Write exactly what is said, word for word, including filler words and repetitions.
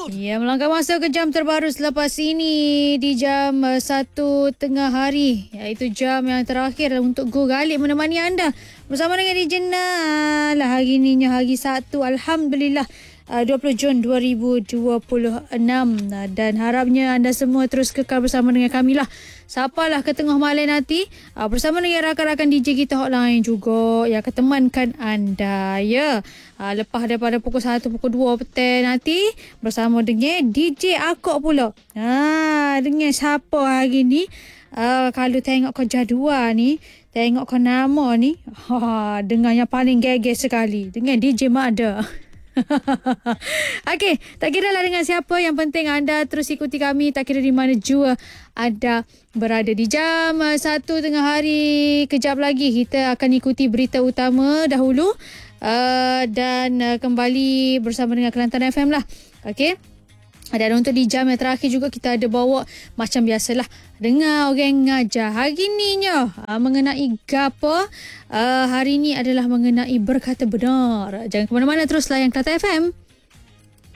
Ya, melangkah masa ke jam terbaru selepas ini di jam uh, satu tengah hari, iaitu jam yang terakhir untuk Go Galip menemani anda bersama dengan D J Nal. Hari ininya hari Sabtu, Alhamdulillah, uh, dua puluh Jun dua ribu dua puluh enam, uh, dan harapnya anda semua terus kekal bersama dengan kami lah. Sapalah ke tengah malam nanti uh, bersama dengan rakan-rakan D J kita hotline juga yang akan temankan anda, ya. Uh, lepas daripada pukul satu, pukul dua petang nanti bersama dengan D J Akok pula. Ha, dengan siapa hari ni? Uh, kalau tengok kau jadual ni, tengok kau nama ni, ha, dengan yang paling geger sekali, dengan D J Mada. Okey, tak kira lah dengan siapa, yang penting anda terus ikuti kami, tak kira di mana jua anda berada. Di jam uh, satu tengah hari, kejap lagi kita akan ikuti berita utama dahulu, uh, dan uh, kembali bersama dengan Kelantan F M lah. Okey. Dan untuk di jam yang terakhir juga kita ada bawa macam biasalah, dengar orang ngajar. Hari ni nya uh, mengenai gapo? Uh, hari ni adalah mengenai berkata benar. Jangan ke mana-mana, terus layan Kelantan F M.